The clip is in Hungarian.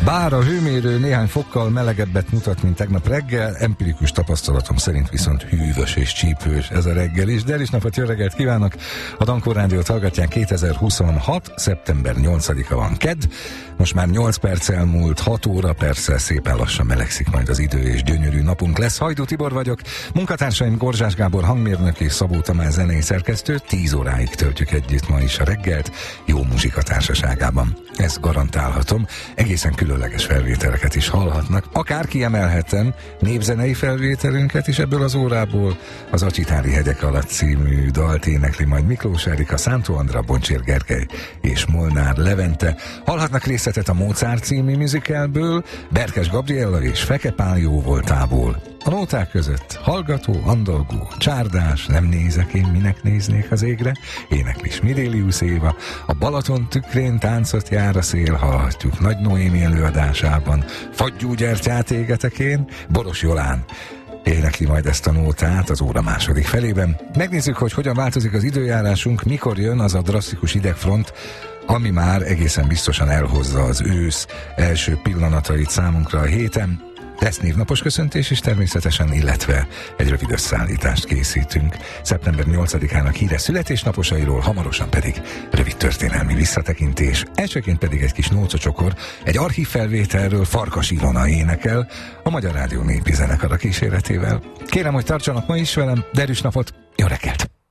Bár a hőmérő néhány fokkal melegebbet mutat, mint tegnap reggel, empirikus tapasztalatom szerint viszont hűvös és csípős ez a reggel is. De is napot, jó reggelt kívánok! A Dankó Rádiót hallgatják, 2026. szeptember 8-a van kedd. Most már 8 perc elmúlt, 6 óra, persze szépen lassan melegszik majd az idő, és gyönyörű napunk lesz. Hajdú Tibor vagyok, munkatársaim Gorzsás Gábor hangmérnök és Szabó Tamás zenei szerkesztő. 10 óráig töltjük együtt ma is a reggelt, jó muzsika társaságában. Ezt garantálhatom, egészen különleges felvételeket is hallhatnak. Akár kiemelhetem népzenei felvételünket is ebből az órából. Az Acsitári hegyek alatt című dalt énekli majd Miklós Erika, Szántó Andra, Boncsér Gergely és Molnár Levente. Hallhatnak részletet a Mozart című musicalből, Berkes Gabriella és Feke Pál jóvoltából. A nóták között hallgató, andalgó, csárdás, nem nézek én, minek néznék az égre, énekli Smidélius Éva, a Balaton tükrén táncot jár a szél, hallhatjuk Nagy Noémi előadásában, Fagyú gyertyát égetek én, Boros Jolán énekli majd ezt a nótát az óra második felében. Megnézzük, hogy hogyan változik az időjárásunk, mikor jön az a drasztikus idegfront, ami már egészen biztosan elhozza az ősz első pillanatait számunkra a héten. Lesz névnapos köszöntés is természetesen, illetve egy rövid összeállítást készítünk. Szeptember 8-ának híres születésnaposairól, hamarosan pedig rövid történelmi visszatekintés. Elsőként pedig egy kis nócacsokor, egy archív felvételről Farkas Ilona énekel, a Magyar Rádió népi zenekara kíséretével. Kérem, hogy tartsanak ma is velem, derűs napot, jó reggelt!